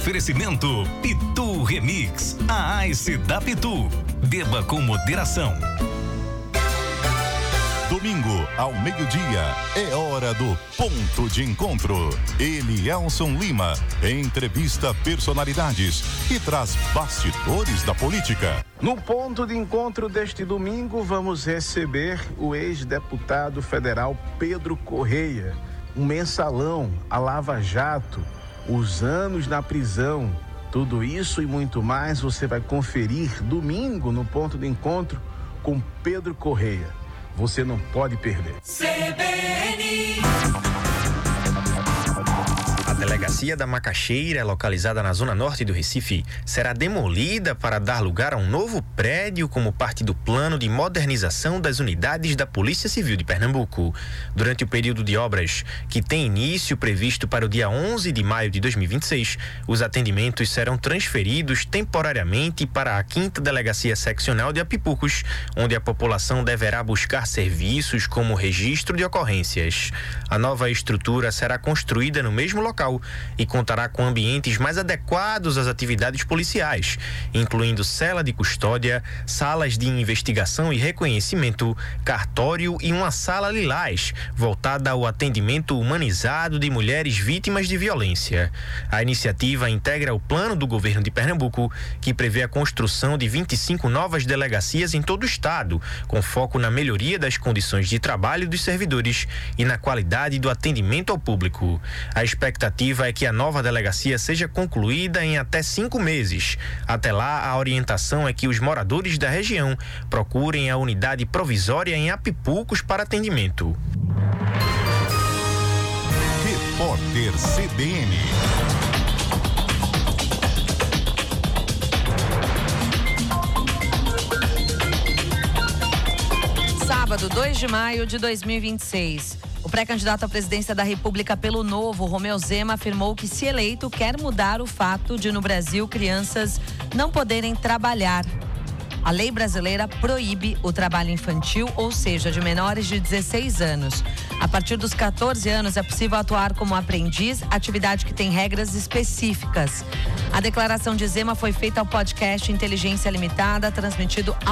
Oferecimento Pitu Remix, a Ice da Pitu. Beba com moderação. Domingo, ao meio-dia, é hora do Ponto de Encontro. Elielson Lima entrevista personalidades e traz bastidores da política. No Ponto de Encontro deste domingo, vamos receber o ex-deputado federal Pedro Correia, um mensalão, a Lava Jato, os anos na prisão. Tudo isso e muito mais você vai conferir domingo no Ponto de Encontro com Pedro Correia. Você não pode perder. CBN. A delegacia da Macaxeira, localizada na zona norte do Recife, será demolida para dar lugar a um novo prédio como parte do plano de modernização das unidades da Polícia Civil de Pernambuco. Durante o período de obras, que tem início previsto para o dia 11 de maio de 2026, os atendimentos serão transferidos temporariamente para a 5ª Delegacia Seccional de Apipucos, onde a população deverá buscar serviços como registro de ocorrências. A nova estrutura será construída no mesmo local e contará com ambientes mais adequados às atividades policiais, incluindo cela de custódia, salas de investigação e reconhecimento, cartório e uma sala lilás, voltada ao atendimento humanizado de mulheres vítimas de violência. A iniciativa integra o plano do governo de Pernambuco, que prevê a construção de 25 novas delegacias em todo o estado, com foco na melhoria das condições de trabalho dos servidores e na qualidade do atendimento ao público. A expectativa é que a nova delegacia seja concluída em até 5 meses. Até lá, a orientação é que os moradores da região procurem a unidade provisória em Apipucos para atendimento. Repórter CBN. Sábado, 2 de maio de 2026. O pré-candidato à presidência da República pelo Novo, Romeu Zema, afirmou que, se eleito, quer mudar o fato de, no Brasil, crianças não poderem trabalhar. A lei brasileira proíbe o trabalho infantil, ou seja, de menores de 16 anos. A partir dos 14 anos é possível atuar como aprendiz, atividade que tem regras específicas. A declaração de Zema foi feita ao podcast Inteligência Limitada, transmitido ao